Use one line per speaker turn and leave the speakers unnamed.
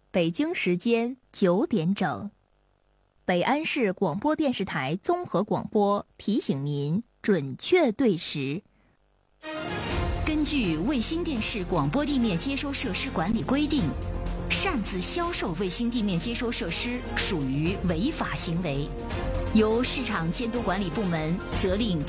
北京时间9点整。北安市广播电视台综合广播提醒您准确对时。
根据卫星电视广播地面接收设施管理规定，擅自销售卫星地面接收设施属于违法行为，由市场监督管理部门责令